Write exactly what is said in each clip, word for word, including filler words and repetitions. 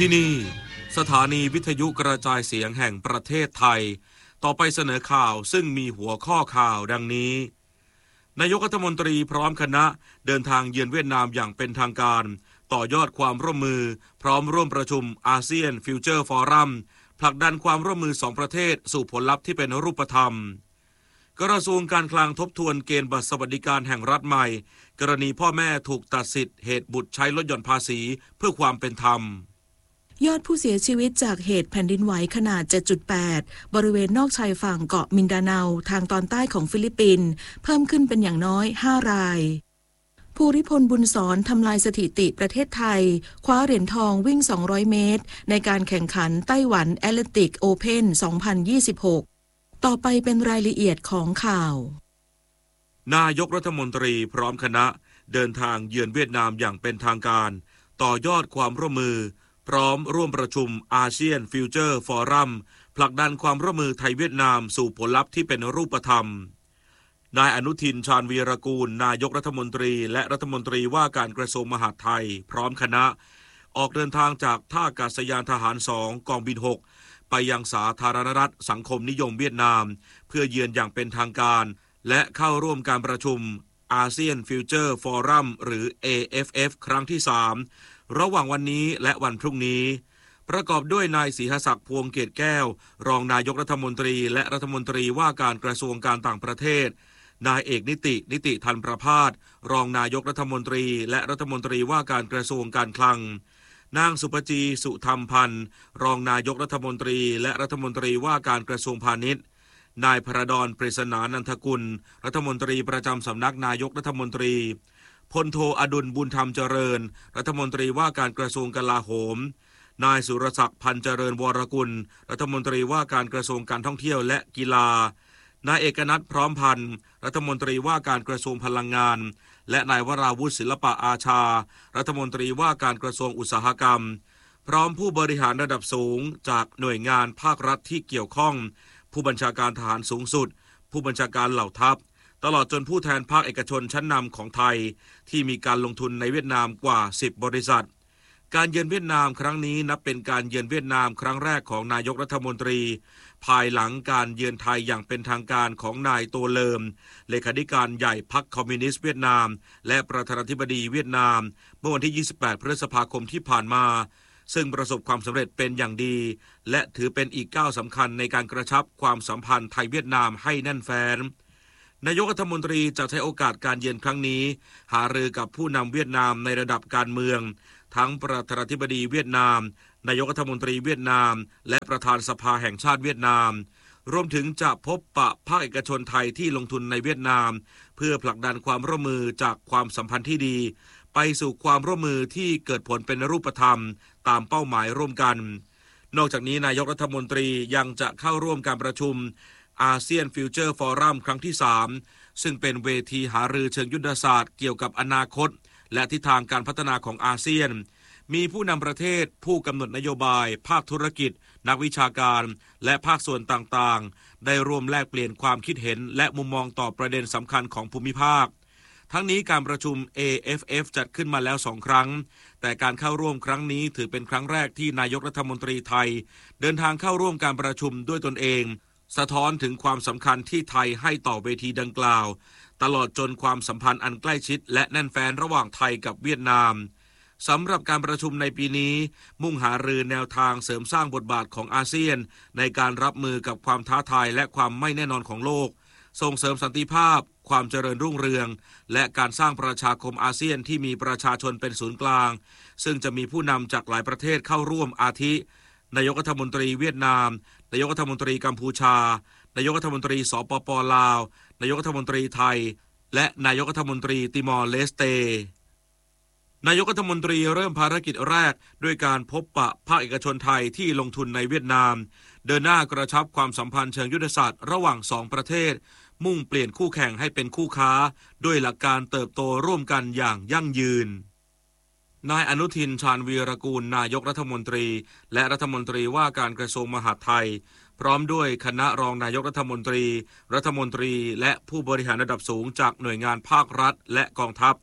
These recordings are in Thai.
ที่นี่สถานีวิทยุกระจายเสียงแห่งประเทศไทยต่อไปเสนอข่าวซึ่งมีหัวข้อข่าวดังนี้นายกรัฐมนตรีพร้อมคณะเดินทางเยือนเวียดนามอย่างเป็นทางการต่อยอดความร่วมมือพร้อมร่วมประชุมอาเซียนฟิวเจอร์ฟอรัมผลักดันความร่วมมือสองประเทศสู่ผลลัพธ์ที่เป็นรูปธรรมกระทรวงการคลังทบทวนเกณฑ์บัตรสวัสดิการแห่งรัฐใหม่กรณีพ่อแม่ถูกตัดสิทธิ์เหตุบุตรใช้ลดหย่อนภาษีเพื่อความเป็นธรรมยอดผู้เสียชีวิตจากเหตุแผ่นดินไหวขนาด เจ็ดจุดแปด บริเวณนอกชายฝั่งเกาะมินดาเนาทางตอนใต้ของฟิลิปปินส์เพิ่มขึ้นเป็นอย่างน้อยห้ารายภูริพลบุญสอนทำลายสถิติประเทศไทยคว้าเหรียญทองวิ่งสองร้อยเมตรในการแข่งขันไต้หวันแอตเลติกโอเพ่นสองพันยี่สิบหกต่อไปเป็นรายละเอียดของข่าวนายกรัฐมนตรีพร้อมคณะเดินทางเยือนเวียดนามอย่างเป็นทางการต่อยอดความร่วมมือพร้อมร่วมประชุมอาเซียนฟิวเจอร์ฟอรัมผลักดันความร่วมมือไทยเวียดนามสู่ผลลัพธ์ที่เป็นรูปธรรมนายอนุทินชาญวีรกูลนายกรัฐมนตรีและรัฐมนตรีว่าการกระทรวงมหาดไทยพร้อมคณะออกเดินทางจากท่าอากาศยานทหารสองกองบินหกไปยังสาธารณรัฐสังคมนิยมเวียดนามเพื่อเยือนอย่างเป็นทางการและเข้าร่วมการประชุมอาเซียนฟิวเจอร์ฟอรัมหรือ เอ เอฟ เอฟ ครั้งที่สามระหว่างวันนี้และวันพรุ่งนี้ประกอบด้วยนายศรีหศักดิ์พวงเกตแก้วรองนายกรัฐมนตรีและรัฐมนตรีว่าการกระทรวงการต่างประเทศนายเอกนิตินิติธันประภาสรองนายกรัฐมนตรีและรัฐมนตรีว่าการกระทรวงการคลังนางสุปจีสุธรรมพันธ์รองนายกรัฐมนตรีและรัฐมนตรีว่าการกระทรวงพาณิชย์นายพระดอนปริศนานันทกุลรัฐมนตรีประจำสำนักนายกรัฐมนตรีพลโทอดุลบุญธรรมเจริญรัฐมนตรีว่าการกระทรวงกลาโหมนายสุรศักดิ์พันธ์เจริญวรกุลรัฐมนตรีว่าการกระทรวงการท่องเที่ยวและกีฬานายเอกนัทพร้อมพันธ์รัฐมนตรีว่าการกระทรวงพลังงานและนายวราวุฒิศิลปะอาชารัฐมนตรีว่าการกระทรวงอุตสาหกรรมพร้อมผู้บริหารระดับสูงจากหน่วยงานภาครัฐที่เกี่ยวข้องผู้บัญชาการทหารสูงสุดผู้บัญชาการเหล่าทัพตลอดจนผู้แทนภาคเอกชนชั้นนำของไทยที่มีการลงทุนในเวียดนามกว่าสิบบริษัทการเยือนเวียดนามครั้งนี้นับเป็นการเยือนเวียดนามครั้งแรกของนายกรัฐมนตรีภายหลังการเยือนไทยอย่างเป็นทางการของนายโตเลิมเลขาธิการใหญ่พรรคคอมมิวนิสต์เวียดนามและประธานาธิบดีเวียดนามเมื่อวันที่ยี่สิบแปดพฤษภาคมที่ผ่านมาซึ่งประสบความสำเร็จเป็นอย่างดีและถือเป็นอีกก้าวสำคัญในการกระชับความสัมพันธ์ไทยเวียดนามให้แน่นแฟ้นนายกรัฐมนตรีจะใช้โอกาสการเยือนครั้งนี้หารือกับผู้นำเวียดนามในระดับการเมืองทั้งประธานาธิบดีเวียดนามนายกรัฐมนตรีเวียดนามและประธานสภาแห่งชาติเวียดนามรวมถึงจะพบปะภาคเอกชนไทยที่ลงทุนในเวียดนามเพื่อผลักดันความร่วมมือจากความสัมพันธ์ที่ดีไปสู่ความร่วมมือที่เกิดผลเป็นรูปธรรมตามเป้าหมายร่วมกันนอกจากนี้นายกรัฐมนตรียังจะเข้าร่วมการประชุมอาเซียนฟิวเจอร์ฟอรัมครั้งที่สามซึ่งเป็นเวทีหารือเชิงยุทธศาสตร์เกี่ยวกับอนาคตและทิศทางการพัฒนาของอาเซียนมีผู้นำประเทศผู้กำหนดนโยบายภาคธุรกิจนักวิชาการและภาคส่วนต่างๆได้ร่วมแลกเปลี่ยนความคิดเห็นและมุมมองต่อประเด็นสำคัญของภูมิภาคทั้งนี้การประชุม เอ เอฟ เอฟ จัดขึ้นมาแล้วสองครั้งแต่การเข้าร่วมครั้งนี้ถือเป็นครั้งแรกที่นายกรัฐมนตรีไทยเดินทางเข้าร่วมการประชุมด้วยตนเองสะท้อนถึงความสำคัญที่ไทยให้ต่อเวทีดังกล่าวตลอดจนความสัมพันธ์อันใกล้ชิดและแน่นแฟ้นระหว่างไทยกับเวียดนามสำหรับการประชุมในปีนี้มุ่งหารือแนวทางเสริมสร้างบทบาทของอาเซียนในการรับมือกับความท้าทายและความไม่แน่นอนของโลกส่งเสริมสันติภาพความเจริญรุ่งเรืองและการสร้างประชาคมอาเซียนที่มีประชาชนเป็นศูนย์กลางซึ่งจะมีผู้นำจากหลายประเทศเข้าร่วมอาทินายกรัฐมนตรีเวียดนามนายกรัฐมนตรีกัมพูชานายกรัฐมนตรีสปป.ลาวนายกรัฐมนตรีไทยและนายกรัฐมนตรีติมอร์เลสเตนายกรัฐมนตรีเริ่มภารกิจแรกด้วยการพบปะภาคเอกชนไทยที่ลงทุนในเวียดนามเดินหน้ากระชับความสัมพันธ์เชิงยุทธศาสตร์ระหว่างสองประเทศมุ่งเปลี่ยนคู่แข่งให้เป็นคู่ค้าด้วยหลักการเติบโตร่วมกันอย่างยั่งยืนนายอนุทินชาญวีรกูลนายกรัฐมนตรีและรัฐมนตรีว่าการกระทรวงมหาดไทยพร้อมด้วยคณะรองนายกรัฐมนตรีรัฐมนตรีและผู้บริหารระดับสูงจากหน่วยงานภาครัฐและกองทัพ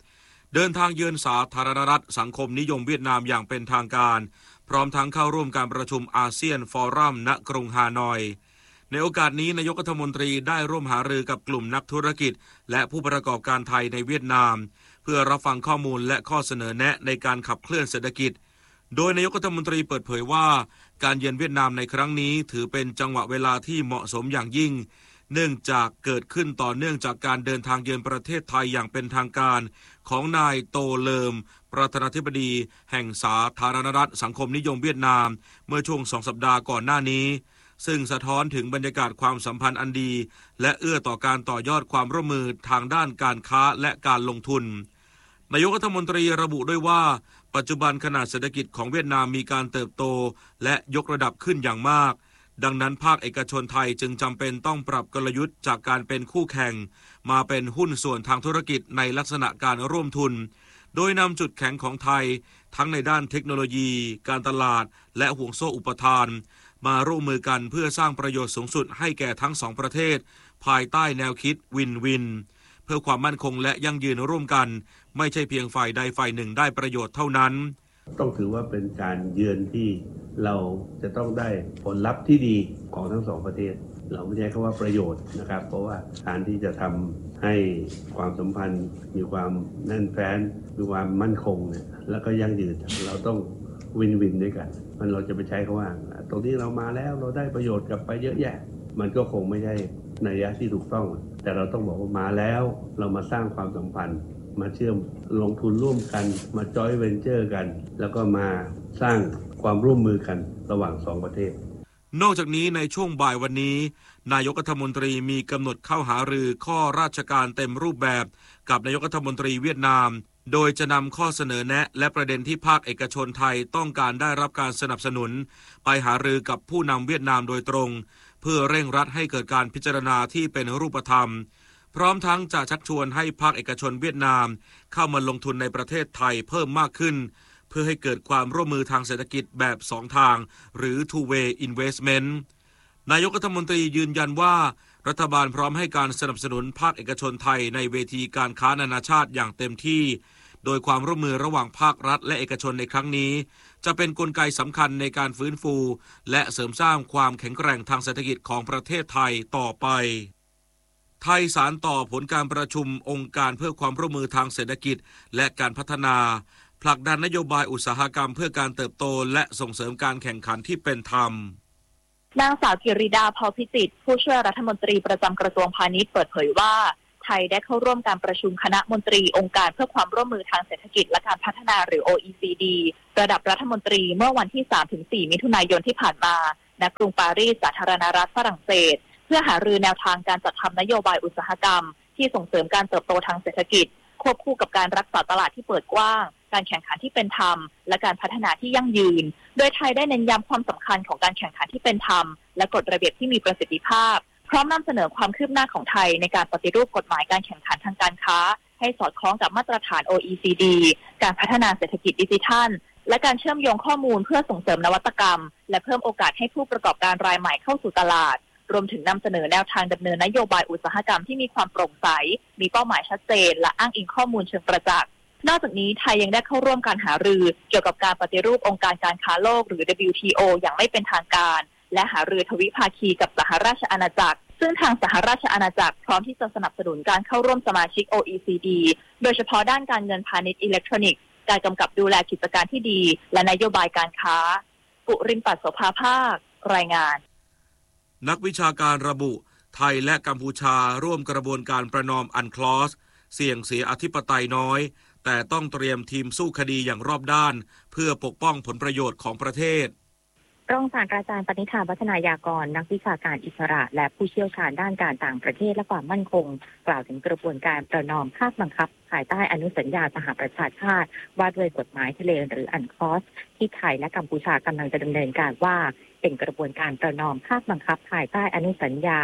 เดินทางเยือนสาธารณรัฐสังคมนิยมเวียดนามอย่างเป็นทางการพร้อมทั้งเข้าร่วมการประชุมอาเซียนฟอรัมณกรุงฮานอยในโอกาสนี้นายกรัฐมนตรีได้ร่วมหารือกับกลุ่มนักธุรกิจและผู้ประกอบการไทยในเวียดนามเพื่อรับฟังข้อมูลและข้อเสนอแนะในการขับเคลื่อนเศรษฐกิจโดยนายกรัฐมนตรีเปิดเผยว่าการเยือนเวียดนามในครั้งนี้ถือเป็นจังหวะเวลาที่เหมาะสมอย่างยิ่งเนื่องจากเกิดขึ้นต่อเนื่องจากการเดินทางเยือนประเทศไทยอย่างเป็นทางการของนายโตเลิมประธานาธิบดีแห่งสาธารณรัฐสังคมนิยมเวียดนามเมื่อช่วงสองสัปดาห์ก่อนหน้านี้ซึ่งสะท้อนถึงบรรยากาศความสัมพันธ์อันดีและเอื้อต่อการต่อยอดความร่วมมือทางด้านการค้าและการลงทุนนายกรัฐมนตรีระบุด้วยว่าปัจจุบันขนาดเศรษฐกิจของเวียดนามมีการเติบโตและยกระดับขึ้นอย่างมากดังนั้นภาคเอกชนไทยจึงจำเป็นต้องปรับกลยุทธ์จากการเป็นคู่แข่งมาเป็นหุ้นส่วนทางธุรกิจในลักษณะการร่วมทุนโดยนำจุดแข็งของไทยทั้งในด้านเทคโนโลยีการตลาดและห่วงโซ่อุปทานมาร่วมมือกันเพื่อสร้างประโยชน์สูงสุดให้แก่ทั้งสองประเทศภายใต้แนวคิดวินวินเพื่อความมั่นคงและยั่งยืนร่วมกันไม่ใช่เพียงฝ่ายใดฝ่ายหนึ่งได้ประโยชน์เท่านั้นต้องถือว่าเป็นการเยือนที่เราจะต้องได้ผลลัพธ์ที่ดีของทั้งสองประเทศเราไม่ใช่คำว่าประโยชน์นะครับเพราะว่าการที่จะทำให้ความสัมพันธ์มีความแน่นแฟ้นมีความมั่นคงเนี่ยแล้วก็ยั่งยืนเราต้องวินวินด้วยกันมันเราจะไปใช้คำว่าตรงนี้เรามาแล้วเราได้ประโยชน์กลับไปเยอะแยะมันก็คงไม่ใช่นัยยะที่ถูกต้องแต่เราต้องบอกว่ามาแล้วเรามาสร้างความสัมพันธ์มาเชื่อมลงทุนร่วมกันมาจอยเวนเจอร์กันแล้วก็มาสร้างความร่วมมือกันระหว่างสองประเทศนอกจากนี้ในช่วงบ่ายวันนี้นายกรัฐมนตรีมีกำหนดเข้าหารือข้อราชการเต็มรูปแบบกับนายกรัฐมนตรีเวียดนามโดยจะนำข้อเสนอแนะและประเด็นที่ภาคเอกชนไทยต้องการได้รับการสนับสนุนไปหารือกับผู้นำเวียดนามโดยตรงเพื่อเร่งรัดให้เกิดการพิจารณาที่เป็นรูปธรรมพร้อมทั้งจะชักชวนให้ภาคเอกชนเวียดนามเข้ามาลงทุนในประเทศไทยเพิ่มมากขึ้นเพื่อให้เกิดความร่วมมือทางเศรษฐกิจแบบสองทางหรือ two way investment นายกรัฐมนตรียืนยันว่ารัฐบาลพร้อมให้การสนับสนุนภาคเอกชนไทยในเวทีการค้านานาชาติอย่างเต็มที่โดยความร่วมมือระหว่างภาครัฐและเอกชนในครั้งนี้จะเป็นกลไกสำคัญในการฟื้นฟูและเสริมสร้างความแข็งแกร่งทางเศรษฐกิจของประเทศไทยต่อไปไทยสานต่อผลการประชุมองค์การเพื่อความร่วมมือทางเศรษฐกิจและการพัฒนาผลักดันนโยบายอุตสาหกรรมเพื่อการเติบโตและส่งเสริมการแข่งขันที่เป็นธรรมนางสาวกิริดาเผ่าพิจิตรผู้ช่วยรัฐมนตรีประจำกระทรวงพาณิชย์เปิดเผยว่าไทยได้เข้าร่วมการประชุมคณะมนตรีองค์การเพื่อความร่วมมือทางเศรษฐกิจและการพัฒนาหรือ โอ อี ซี ดี ระดับรัฐมนตรีเมื่อวันที่ สามถึงสี่ มิถุนายนที่ผ่านมาณกรุงปารีสสาธารณรัฐฝรั่งเศสเพื่อหารือแนวทางการจัดทำนโยบายอุตสาหกรรมที่ส่งเสริมการเติบโตทางเศรษฐกิจควบคู่กับการรักษาตลาดที่เปิดกว้างการแข่งขันที่เป็นธรรมและการพัฒนาที่ยั่งยืนโดยไทยได้เน้นย้ำความสำคัญของการแข่งขันที่เป็นธรรมและกฎระเบียบที่มีประสิทธิภาพพร้อมนำเสนอความคืบหน้าของไทยในการปฏิรูปกฎหมายการแข่งขันทางการค้าให้สอดคล้องกับมาตรฐาน โอ อี ซี ดี การพัฒนาเศรษฐกิจดิจิทัลและการเชื่อมโยงข้อมูลเพื่อส่งเสริมนวัตกรรมและเพิ่มโอกาสให้ผู้ประกอบการรายใหม่เข้าสู่ตลาดรวมถึงนำเสนอแนวทางดำเนินนโยบายอุตสาหกรรมที่มีความโปร่งใสมีเป้าหมายชัดเจนและอ้างอิงข้อมูลเชิงประจักษ์นอกจากนี้ไทยยังได้เข้าร่วมการหารือเกี่ยวกับการปฏิรูปองค์การการค้าโลกหรือ ดับเบิลยู ที โอ อย่างไม่เป็นทางการและหารือทวิภาคีกับสหราชอาณาจักรซึ่งทางสหราชอาณาจักรพร้อมที่จะสนับสนุนการเข้าร่วมสมาชิก โอ อี ซี ดี โดยเฉพาะด้านการเงินพาณิชย์อิเล็กทรอนิกส์การกำกับดูแลกิจการที่ดีและนโยบายการค้าปุรินทร์ ปัสโสภาภาครายงานนักวิชาการระบุไทยและกัมพูชาร่วมกระบวนการประนอมอันคลอสเสี่ยงเสียอธิปไตยน้อยแต่ต้องเตรียมทีมสู้คดีอย่างรอบด้านเพื่อปกป้องผลประโยชน์ของประเทศรองศาสตราจารย์ปณิธาวัฒนายากรนักวิชาการอิสระและผู้เชี่ยวชาญด้านการต่างประเทศและความมั่นคงกล่าวถึงกระบวนการประนอมภาคบังคับภายใต้อนุสัญญาสหประชาชาติว่าด้วยกฎหมายทะเลหรืออันคลอสที่ไทยและกัมพูชากำลังจะดำเนินการว่าเป็นกระบวนการประนอมภาคบังคับภายใต้อนุสัญญาส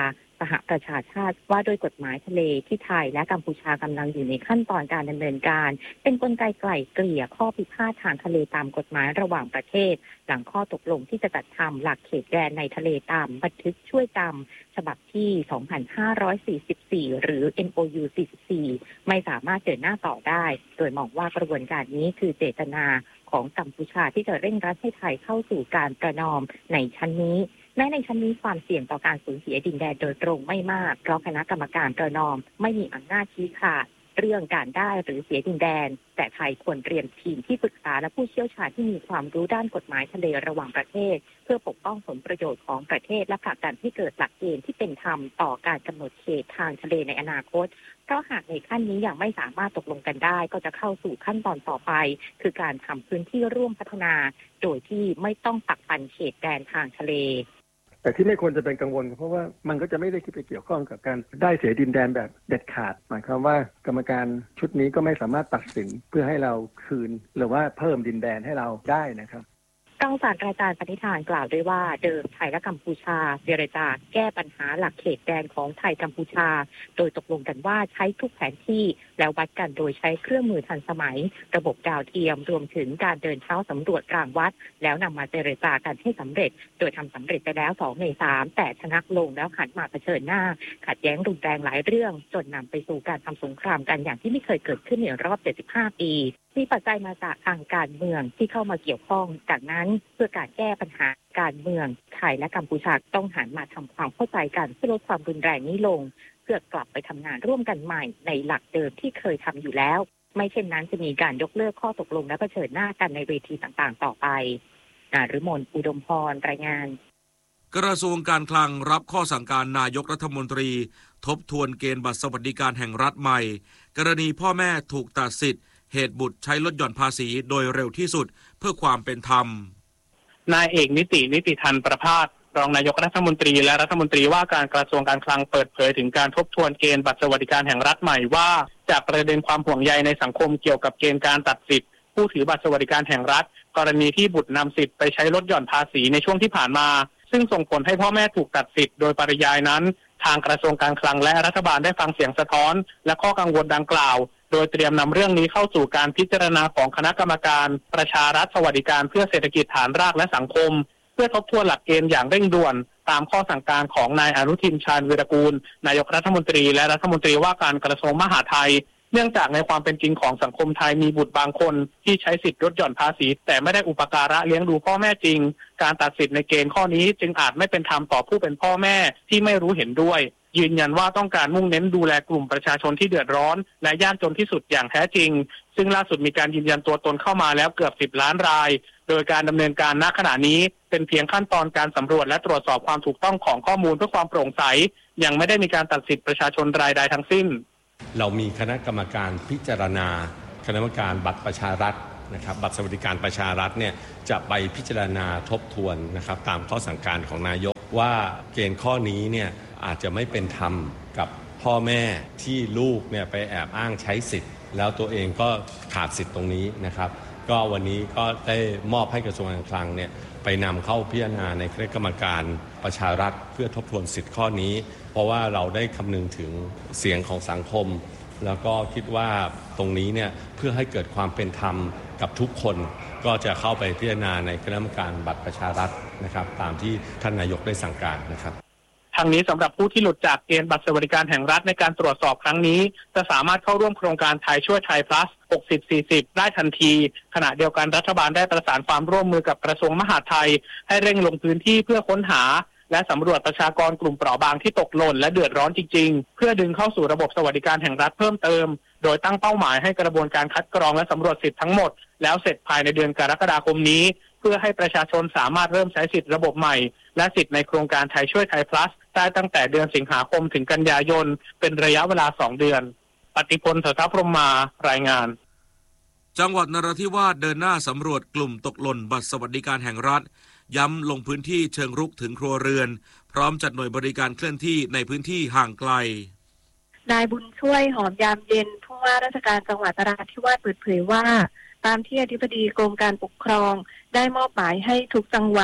หประชาชาติว่าโดยกฎหมายทะเลที่ไทยและกัมพูชากำลังอยู่ในขั้นตอนการดำเนินการเป็นกลไกไกล่เกลี่ยข้อพิพาททางทะเลตามกฎหมายระหว่างประเทศหลังข้อตกลงที่จะจัดทำหลักเขตแดนในทะเลตามบันทึกช่วยจำฉบับที่ สองพันห้าร้อยสี่สิบสี่ หรือ เอ็ม โอ ยู สี่สิบสี่ ไม่สามารถเดินหน้าต่อได้โดยมองว่ากระบวนการนี้คือเจตนาของกัมพูชาที่จะเร่งรัดให้ไทยเข้าสู่การประนอมในชั้นนี้แม้ในชั้นนี้ความเสี่ยงต่อการสูญเสียดินแดนโดยตรงไม่มากเพราะคณะกรรมการประนอมไม่มีอำนาจชี้ขาดเรื่องการได้หรือเสียดินแดนแต่ไทยควรเตรียมทีมที่ปรึกษาและผู้เชี่ยวชาญที่มีความรู้ด้านกฎหมายทะเลระหว่างประเทศเพื่อปกป้องผลประโยชน์ของประเทศและผลักดันให้เกิดหลักเกณฑ์ที่เป็นธรรมต่อการกำหนดเขตทางทะเลในอนาคตเพราะหากในขั้นนี้ยังไม่สามารถตกลงกันได้ก็จะเข้าสู่ขั้นตอนต่อไปคือการทำพื้นที่ร่วมพัฒนาโดยที่ไม่ต้องปักปันเขตแดนทางทะเลแต่ที่ไม่ควรจะเป็นกังวลเพราะว่ามันก็จะไม่ได้คิดไปเกี่ยวข้องกับการได้เสียดินแดนแบบเด็ดขาดหมายความว่ากรรมการชุดนี้ก็ไม่สามารถตัดสินเพื่อให้เราคืนหรือว่าเพิ่มดินแดนให้เราได้นะครับรองศาสตราจารย์ปณิธานกล่าวด้วยว่าเดิมไทยและกัมพูชาเจรจาแก้ปัญหาหลักเขตแดนของไทยกัมพูชาโดยตกลงกันว่าใช้ทุกแผนที่แล้ววัดกันโดยใช้เครื่องมือทันสมัยระบบดาวเทียมรวมถึงการเดินเท้าสำรวจรางวัดแล้วนำมาเจรจากันให้สำเร็จโดยทำสำเร็จไปแล้วสองในสามแต่ชะงักลงแล้วหันมาเผชิญหน้าขัดแย้งรุนแรงหลายเรื่องจนนำไปสู่การทำสงครามกันอย่างที่ไม่เคยเกิดขึ้นในรอบเจ็ดสิบห้าปีมีปัจจัยมาจากทางการเมืองที่เข้ามาเกี่ยวข้องจากนั้นเพื่อการแก้ปัญหาการเมืองไทยและกัมพูชาต้องหันมาทำความเข้าใจกันเพื่อลดความรุนแรงนี้ลงเพื่อกลับไปทำงานร่วมกันใหม่ในหลักเดิมที่เคยทำอยู่แล้วไม่เช่นนั้นจะมีการยกเลิกข้อตกลงและเผชิญหน้ากันในเวทีต่างๆต่อไปนฤมลอุดมพรรายงานกระทรวงการคลังรับข้อสั่งการนายกรัฐมนตรีทบทวนเกณฑ์บัตรสวัสดิการแห่งรัฐใหม่กรณีพ่อแม่ถูกตัดสิทธิ์เหตุบุตรใช้ลดหย่อนภาษีโดยเร็วที่สุดเพื่อความเป็นธรรมนายเอกนิตินิติธันประภาสรองนายกรัฐมนตรีและรัฐมนตรีว่าการกระทรวงการคลังเปิดเผยถึงการทบทวนเกณฑ์บัตรสวัสดิการแห่งรัฐใหม่ว่าจากประเด็นความห่วงใยในสังคมเกี่ยวกับเกณฑ์การตัดสิทธิ์ผู้ถือบัตรสวัสดิการแห่งรัฐกรณีที่บุตรนำสิทธิ์ไปใช้ลดหย่อนภาษีในช่วงที่ผ่านมาซึ่งส่งผลให้พ่อแม่ถูกตัดสิทธิ์โดยปริยายนั้นทางกระทรวงการคลังและรัฐบาลได้ฟังเสียงสะท้อนและข้อกังวลดังกล่าวโดยเตรียมนำเรื่องนี้เข้าสู่การพิจารณาของคณะกรรมการประชารัฐสวัสดิการเพื่อเศรษฐกิจฐานรากและสังคมเพื่อทบทวนหลักเกณฑ์อย่างเร่งด่วนตามข้อสั่งการของนายอนุทินชาญวีรกูลนายกรัฐมนตรีและรัฐมนตรีว่าการกระทรวงมหาดไทยเนื่องจากในความเป็นจริงของสังคมไทยมีบุตรบางคนที่ใช้สิทธิลดหย่อนภาษีแต่ไม่ได้อุปการะเลี้ยงดูพ่อแม่จริงการตัดสิทธิ์ในเกณฑ์ข้อนี้จึงอาจไม่เป็นธรรมต่อผู้เป็นพ่อแม่ที่ไม่รู้เห็นด้วยยืนยันว่าต้องการมุ่งเน้นดูแลกลุ่มประชาชนที่เดือดร้อนและยากจนที่สุดอย่างแท้จริงซึ่งล่าสุดมีการยืนยันตัวตนเข้ามาแล้วเกือบสิบล้านรายโดยการดำเนินการณขณะนี้เป็นเพียงขั้นตอนการสำรวจและตรวจสอบความถูกต้องของข้อมูลเพื่อความโปร่งใสยังไม่ได้มีการตัดสิทธิประชาชนรายใดทั้งสิ้นเรามีคณะกรรมการพิจารณาคณะกรรมการบัตรประชารัฐนะครับบัตรสวัสดิการประชารัฐเนี่ยจะไปพิจารณาทบทวนนะครับตามข้อสั่งการของนายกว่าเกณฑ์ข้อนี้เนี่ยอาจจะไม่เป็นธรรมกับพ่อแม่ที่ลูกเนี่ยไปแอบอ้างใช้สิทธิ์แล้วตัวเองก็ขาดสิทธิ์ตรงนี้นะครับก็วันนี้ก็ได้มอบให้กระทรวงการคลังเนี่ยไปนำเข้าพิจารณาในคณะกรรมการประชารัฐเพื่อทบทวนสิทธิ์ข้อนี้เพราะว่าเราได้คำนึงถึงเสียงของสังคมแล้วก็คิดว่าตรงนี้เนี่ยเพื่อให้เกิดความเป็นธรรมกับทุกคนก็จะเข้าไปพิจารณาในคณะกรรมการบัตรประชารัฐนะครับตามที่ท่านนายกได้สั่งการนะครับทางนี้สำหรับผู้ที่หลุดจากเกณฑ์บัตรสวัสดิการแห่งรัฐในการตรวจสอบครั้งนี้จะสามารถเข้าร่วมโครงการไทยช่วยไทย plus หกสิบ สี่สิบ ได้ทันทีขณะเดียวกันรัฐบาลได้ประสานความร่วมมือกับกระทรวงมหาดไทยให้เร่งลงพื้นที่เพื่อค้นหาและสำรวจประชากรกลุ่มเปราะบางที่ตกหล่นและเดือดร้อนจริงๆเพื่อดึงเข้าสู่ระบบสวัสดิการแห่งรัฐเพิ่มเติมโดยตั้งเป้าหมายให้กระบวนการคัดกรองและสำรวจสิทธิ์ทั้งหมดแล้วเสร็จภายในเดือนกรกฎาคมนี้เพื่อให้ประชาชนสามารถเริ่มใช้สิทธิ์ระบบใหม่และสิทธิ์ในโครงการไทยช่วยไทย plus ได้ตั้งแต่เดือนสิงหาคมถึงกันยายนเป็นระยะเวลาสองเดือนปฏิพลเถรพรหมารายงานจังหวัดนราธิวาสเดินหน้าสำรวจกลุ่มตกหล่นบัตรสวัสดิการแห่งรัฐย้ำลงพื้นที่เชิงรุกถึงครัวเรือนพร้อมจัดหน่วยบริการเคลื่อนที่ในพื้นที่ห่างไกลนายบุญช่วยหอมยามเย็นผู้ว่าราชการจังหวัดนราธิวาสเปิดเผยว่าตามที่อธิบดีกรมการปกครองได้มอบหมายให้ทุกจังหวัด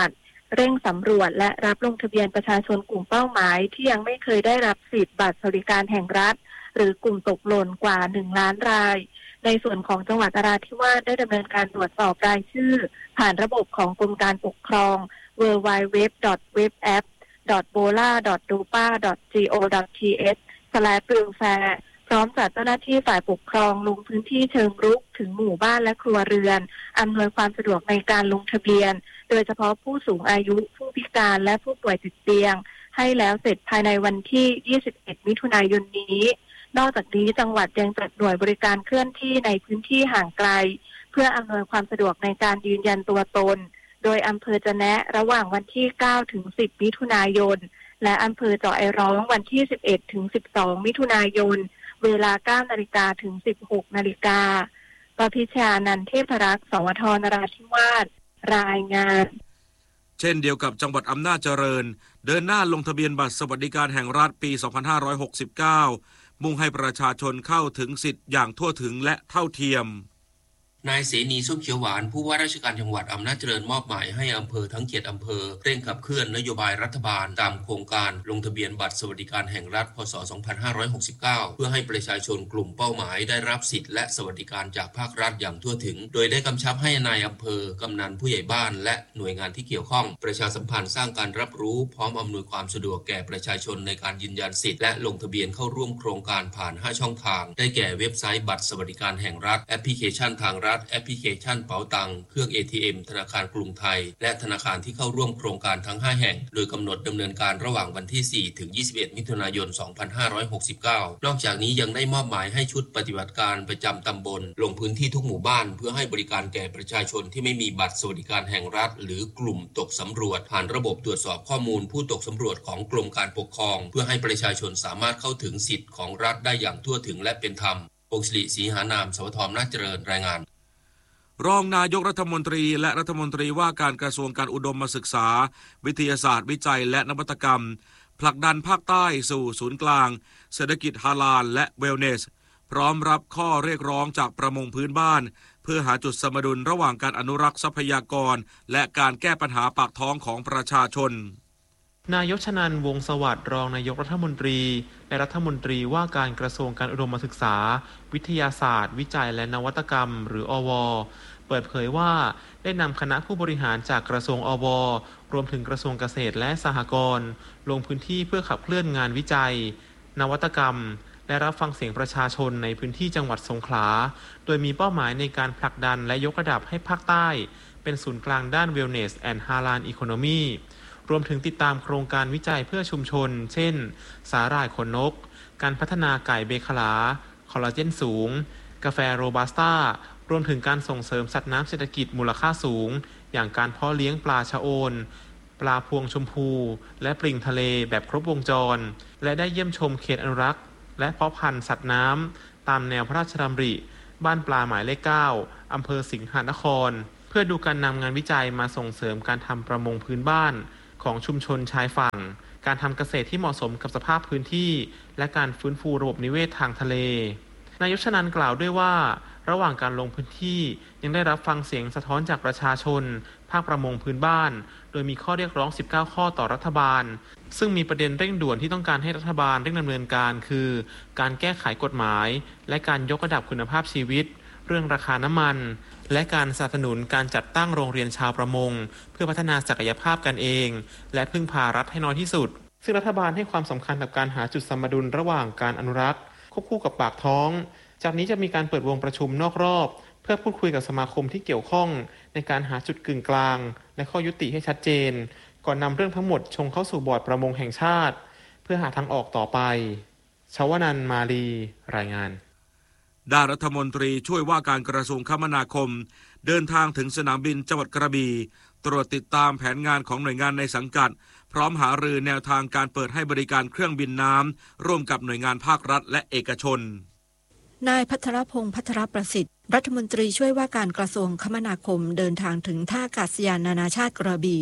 เร่งสำรวจและรับลงทะเบียนประชาชนกลุ่มเป้าหมายที่ยังไม่เคยได้รับสิทธิ์บัตรสวัสดิการแห่งรัฐหรือกลุ่มตกหล่นกว่าหนึ่งล้านรายในส่วนของจังหวัดนราธิวาสได้ดำเนินการตรวจสอบรายชื่อผ่านระบบของกรมการปกครอง ดับเบิลยู ดับเบิลยู ดับเบิลยู ดอท เว็บแอป ดอท โบลา ดอท ดูปา ดอท โก ดอท ที เอช สแลช บิลแฟร์ พร้อมจัดเจ้าหน้าที่ฝ่ายปกครองลงพื้นที่เชิงรุกถึงหมู่บ้านและครัวเรือนอำนวยความสะดวกในการลงทะเบียนโดยเฉพาะผู้สูงอายุผู้พิการและผู้ป่วยติดเตียงให้แล้วเสร็จภายในวันที่ยี่สิบเอ็ดมิถุนายนนี้นอกจากนี้จังหวัดยังจัดหน่วยบริการเคลื่อนที่ในพื้นที่ห่างไกลเพื่ออำนวยความสะดวกในการยืนยันตัวตนโดยอำเภอจะแนะระหว่างวันที่เก้าถึงสิบมิถุนายนและอำเภอเจาะไอร้องวันที่สิบเอ็ดถึงสิบสองมิถุนายนเวลา เก้านาฬิกาถึง สิบหกนาฬิกาปพิชานันท์เทพรักษ์สวทนราธิวาสรายงานเช่นเดียวกับจังหวัดอำนาจเจริญเดินหน้าลงทะเบียนบัตรสวัสดิการแห่งรัฐปี สองพันห้าร้อยหกสิบเก้า มุ่งให้ประชาชนเข้าถึงสิทธิ์อย่างทั่วถึงและเท่าเทียมนายเสนีส้มเขียวหวานผู้ว่าราชการจังหวัดอำนาจเจริญมอบหมายให้อำเภอทั้งเจ็ดอำเภอเร่งขับเคลื่อนนโยบายรัฐบาลตามโครงการลงทะเบียนบัตรสวัสดิการแห่งรัฐพ.ศ. สองพันห้าร้อยหกสิบเก้า เพื่อให้ประชาชนกลุ่มเป้าหมายได้รับสิทธิและสวัสดิการจากภาครัฐอย่างทั่วถึงโดยได้กำชับให้นายอำเภอกำนันผู้ใหญ่บ้านและหน่วยงานที่เกี่ยวข้องประชาสัมพันธ์สร้างการรับรู้พร้อมอำนวยความสะดวกแก่ประชาชนในการยืนยันสิทธิและลงทะเบียนเข้าร่วมโครงการผ่านห้าช่องทางได้แก่เว็บไซต์บัตรสวัสดิการแห่งรัฐแอปพลิเคชันทางรัฐแอปพลิเคชันเป๋าตังค์เครื่อง เอ ที เอ็ม ธนาคารกรุงไทยและธนาคารที่เข้าร่วมโครงการทั้งห้าแห่งโดยกำหนดดำเนินการระหว่างวันที่สี่ถึงยี่สิบเอ็ดมิถุนายนสองพันห้าร้อยหกสิบเก้านอกจากนี้ยังได้มอบหมายให้ชุดปฏิบัติการประจำตำบลลงพื้นที่ทุกหมู่บ้านเพื่อให้บริการแก่ประชาชนที่ไม่มีบัตรสวัสดิการแห่งรัฐหรือกลุ่มตกสำรวจผ่านระบบตรวจสอบข้อมูลผู้ตกสำรวจของกรมการปกครองเพื่อให้ประชาชนสามารถเข้าถึงสิทธิของรัฐได้อย่างทั่วถึงและเป็นธรรมพงศ์ศิริศรีหานามสวทอำนาจเจริญรายงานรองนายกรัฐมนตรีและรัฐมนตรีว่าการกระทรวงการอุดมศึกษาวิทยาศาสตร์วิจัยและนวัตกรรมผลักดันภาคใต้สู่ศูนย์กลางเศรษฐกิจฮาลาลและเวลเนสพร้อมรับข้อเรียกร้องจากประมงพื้นบ้านเพื่อหาจุดสมดุลระหว่างการอนุรักษ์ทรัพยากรและการแก้ปัญหาปากท้องของประชาชนนายกชนันท์วงศ์สวัสดิ์รองนายกรัฐมนตรีและรัฐมนตรีว่าการกระทรวงการอุดมศึกษาวิทยาศาสตร์วิจัยและนวัตกรรมหรืออวเปิดเผยว่าได้นำคณะผู้บริหารจากกระทรวงอวรวมถึงกระทรวงเกษตรและสหกรณ์ลงพื้นที่เพื่อขับเคลื่อนงานวิจัยนวัตกรรมและรับฟังเสียงประชาชนในพื้นที่จังหวัดสงขลาโดยมีเป้าหมายในการผลักดันและยกระดับให้ภาคใต้เป็นศูนย์กลางด้าน Wellness and Halal Economy รวมถึงติดตามโครงการวิจัยเพื่อชุมชนเช่นสาหร่ายขนนกการพัฒนาไก่เบคลาคอลลาเจนสูงกาแฟโรบัสต้ารวมถึงการส่งเสริมสัตว์น้ำเศรษฐกิจมูลค่าสูงอย่างการเพาะเลี้ยงปลาชะโอนปลาพวงชมพูและปลิงทะเลแบบครบวงจรและได้เยี่ยมชมเขตอนุรักษ์และเพาะพันธุ์สัตว์น้ำตามแนวพระราชดำริบ้านปลาหมายเลขเก้าอำเภอสิงหนครเพื่อดูการนำงานวิจัยมาส่งเสริมการทำประมงพื้นบ้านของชุมชนชายฝั่งการทำเกษตรที่เหมาะสมกับสภาพพื้นที่และการฟื้นฟูระบบนิเวศทางทะเลนายกชนันท์กล่าวด้วยว่าระหว่างการลงพื้นที่ยังได้รับฟังเสียงสะท้อนจากประชาชนภาคประมงพื้นบ้านโดยมีข้อเรียกร้องสิบเก้าข้อต่อรัฐบาลซึ่งมีประเด็นเร่งด่วนที่ต้องการให้รัฐบาลเร่งดำเนินการคือการแก้ไขกฎหมายและการยกระดับคุณภาพชีวิตเรื่องราคาน้ำมันและการสนับสนุนการจัดตั้งโรงเรียนชาวประมงเพื่อพัฒนาศักยภาพกันเองและพึ่งพารัฐให้น้อยที่สุดซึ่งรัฐบาลให้ความสำคัญกับการหาจุดสมดุลระหว่างการอนุรักษ์ควบคู่กับปากท้องจากนี้จะมีการเปิดวงประชุมนอกรอบเพื่อพูดคุยกับสมาคมที่เกี่ยวข้องในการหาจุดกึ่งกลางและข้อยุติให้ชัดเจนก่อนนำเรื่องทั้งหมดชงเข้าสู่บอร์ดประมงแห่งชาติเพื่อหาทางออกต่อไปชวนันท์มาลีรายงานด้านรัฐมนตรีช่วยว่าการกระทรวงคมนาคมเดินทางถึงสนามบินจังหวัดกระบี่ตรวจติดตามแผนงานของหน่วยงานในสังกัดพร้อมหารือแนวทางการเปิดให้บริการเครื่องบินน้ำร่วมกับหน่วยงานภาครัฐและเอกชนนายภัทรพงษ์ภัทรประสิทธิ์รัฐมนตรีช่วยว่าการกระทรวงคมนาคมเดินทางถึงท่าอากาศยานนานาชาติกระบี่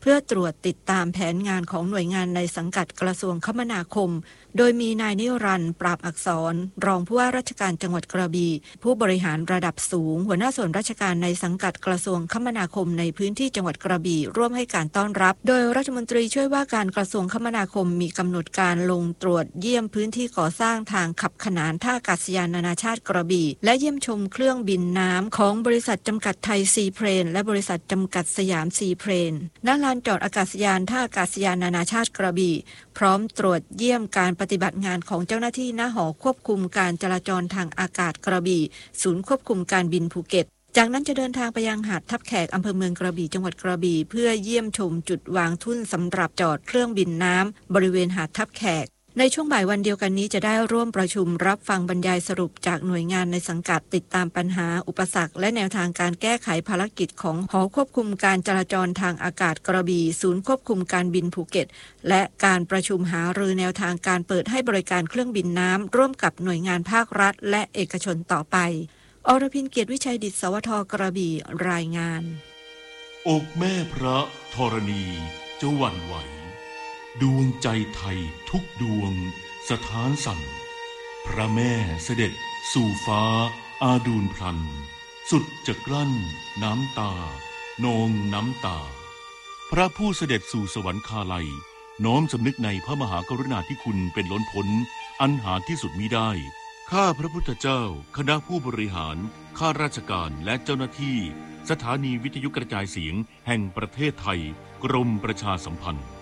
เพื่อตรวจติดตามแผนงานของหน่วยงานในสังกัดกระทรวงคมนาคมโดยมีนายนิรันดร์ปราบอักษรรองผู้ว่าราชการจังหวัดกระบี่ผู้บริหารระดับสูงหัวหน้าส่วนราชการในสังกัดกระทรวงคมนาคมในพื้นที่จังหวัดกระบี่ร่วมให้การต้อนรับโดยรัฐมนตรีช่วยว่าการกระทรวงคมนาคมมีกำหนดการลงตรวจเยี่ยมพื้นที่ก่อสร้างทางขับขนานท่าอากาศยานนานาชาติกระบี่และเยี่ยมชมเครื่องบินน้ำของบริษัทจำกัดไทยซีเพลนและบริษัทจำกัดสยามซีเพลนณลานจอดอากาศยานท่าอากาศยานนานาชาติกระบี่พร้อมตรวจเยี่ยมการปฏิบัติงานของเจ้าหน้าที่ณหอควบคุมการจราจรทางอากาศกระบี่ศูนย์ควบคุมการบินภูเก็ตจากนั้นจะเดินทางไปยังหาดทับแขกอำเภอเมืองกระบี่จังหวัดกระบี่เพื่อเยี่ยมชมจุดวางทุ่นสำหรับจอดเครื่องบินน้ำบริเวณหาดทับแขกในช่วงบ่ายวันเดียวกันนี้จะได้ร่วมประชุมรับฟังบรรยายสรุปจากหน่วยงานในสังกัดติดตามปัญหาอุปสรรคและแนวทางการแก้ไขภารกิจของหอควบคุมการจราจรทางอากาศกระบี่ศูนย์ควบคุมการบินภูเก็ตและการประชุมหารือแนวทางการเปิดให้บริการเครื่องบินน้ำร่วมกับหน่วยงานภาครัฐและเอกชนต่อไปอรพินเกียรติวิชัยดิษฐ์สวทกระบี่รายงานอกแม่พระธรณีจะหวั่นไหวดวงใจไทยทุกดวงสถานสั่นพระแม่เสด็จสู่ฟ้าอาดูลพลันสุดจะกลั้นน้ำตานองน้ำตาพระผู้เสด็จสู่สวรรคาลัยน้อมสำนึกในพระมหากรุณาธิคุณเป็นล้นพ้นอันหาที่สุดมิได้ข้าพระพุทธเจ้าคณะผู้บริหารข้าราชการและเจ้าหน้าที่สถานีวิทยุกระจายเสียงแห่งประเทศไทยกรมประชาสัมพันธ์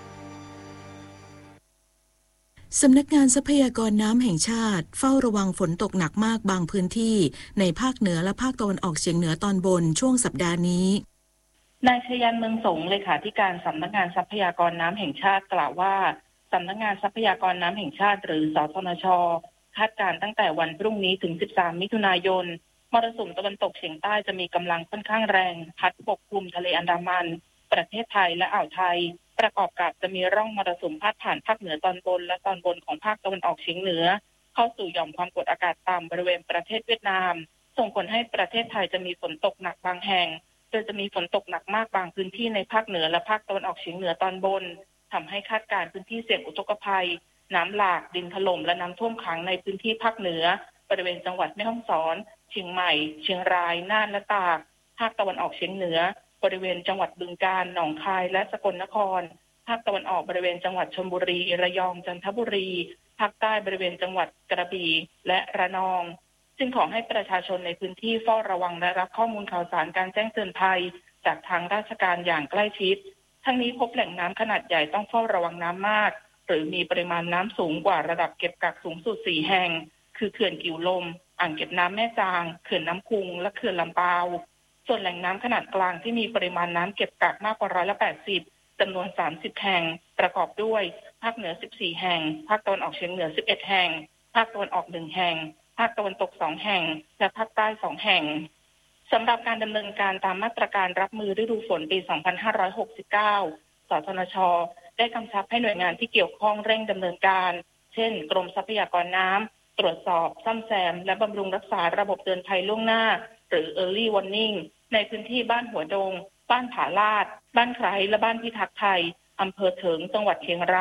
สำนักงานทรัพยากรน้ำแห่งชาติเฝ้าระวังฝนตกหนักมากบางพื้นที่ในภาคเหนือและภาคตะวันออกเฉียงเหนือตอนบนช่วงสัปดาห์นี้นายชยันเมืองสงเลขาธิการสำนักงานทรัพยากรน้ำแห่งชาติกล่าวว่าสำนักงานทรัพยากรน้ำแห่งชาติหรือสทนช.คาดการณ์ตั้งแต่วันพรุ่งนี้ถึงสิบสามมิถุนายนมรสุมตะวันตกเฉียงใต้จะมีกำลังค่อนข้างแรงพัดปกคลุมทะเลอันดามันประเทศไทยและอ่าวไทยประกอบกับจะมีร่องมรสุมพาดผ่านภาคเหนือตอนบนและตอนบนของภาคตะวันออกเฉียงเหนือเข้าสู่หย่อมความกดอากาศต่ำบริเวณประเทศเวียดนามส่งผลให้ประเทศไทยจะมีฝนตกหนักบางแห่งโดยจะมีฝนตกหนักมากบางพื้นที่ในภาคเหนือและภาคตะวันออกเฉียงเหนือตอนบนทำให้คาดการณ์พื้นที่เสี่ยงอุทกภัยน้ำหลากดินถล่มและน้ำท่วมขังในพื้นที่ภาคเหนือบริเวณจังหวัดแม่ฮ่องสอนเชียงใหม่เชียงรายน่านและตากภาคตะวันออกเฉียงเหนือบริเวณจังหวัดบึงกาฬหนองคายและสกลนครภาคตะวันออกบริเวณจังหวัดชลบุรีระยองจันทบุรีภาคใต้บริเวณจังหวัดกระบี่และระนองจึงขอให้ประชาชนในพื้นที่เฝ้าระวังและรับข้อมูลข่าวสารการแจ้งเตือนภัยจากทางราชการอย่างใกล้ชิดทั้งนี้พบแหล่งน้ำขนาดใหญ่ต้องเฝ้าระวังน้ำมากหรือมีปริมาณน้ำสูงกว่าระดับเก็บกักสูงสุดสี่แห่งคือเขื่อนกิ่วลมอ่างเก็บน้ำแม่จางเขื่อนน้ำคุงและเขื่อนลำปาวส่วนแหล่งน้ำขนาดกลางที่มีปริมาณน้ำเก็บกักมากกว่าร้อยละแปดสิบจำนวนสามสิบแห่งประกอบด้วยภาคเหนือสิบสี่แห่งภาคตะวันออกเฉียงเหนือสิบเอ็ดแห่งภาคตะวันออกหนึ่งแห่งภาคตะวันตกสองแห่งและภาคใต้สองแห่งสำหรับการดำเนินการตามมาตรการรับมือฤดูฝนปีสองพันห้าร้อยหกสิบเก้าสทนช.ได้กำชับให้หน่วยงานที่เกี่ยวข้องเร่งดำเนินการเช่นกรมทรัพยากรน้ำตรวจสอบซ่อมแซมและบำรุงรักษาระบบเตือนภัยล่วงหน้าหรือ Early Warning ในพื้นที่บ้านหัวดงบ้านผาลาดบ้านไคร้และบ้านพิทักษ์ไทยอำเภอเถิงจังหวัดเชียงราย